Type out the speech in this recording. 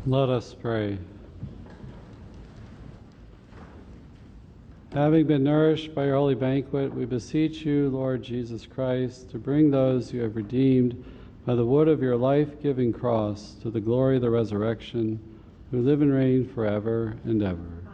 Let us pray. Having been nourished by your holy banquet, we beseech you, Lord Jesus Christ, to bring those you have redeemed by the wood of your life-giving cross to the glory of the resurrection, who live and reign forever and ever.